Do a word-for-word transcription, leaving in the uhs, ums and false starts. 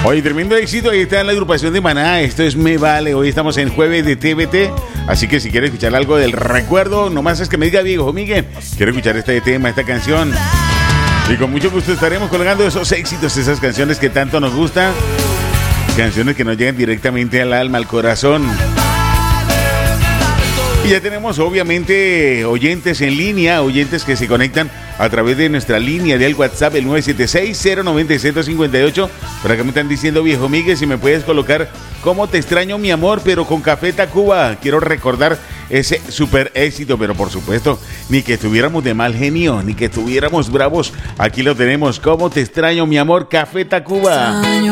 Oye, tremendo éxito. Ahí está la agrupación de Maná. Esto es Me Vale. Hoy estamos en jueves de T V T. Así que si quieres escuchar algo del recuerdo, nomás es que me diga, viejo Miguel, quiero escuchar este tema, esta canción. Y con mucho gusto estaremos colgando esos éxitos, esas canciones que tanto nos gustan. Canciones que nos llegan directamente al alma, al corazón. Y ya tenemos obviamente oyentes en línea, oyentes que se conectan a través de nuestra línea del WhatsApp, el nueve siete seis, cero nueve cero, uno cero cinco ocho. Por acá me están diciendo, viejo Miguel, si me puedes colocar Cómo te extraño mi amor, pero con Café Tacuba. Quiero recordar ese super éxito, pero por supuesto, ni que estuviéramos de mal genio, ni que estuviéramos bravos. Aquí lo tenemos, Cómo te extraño mi amor, Café Tacuba.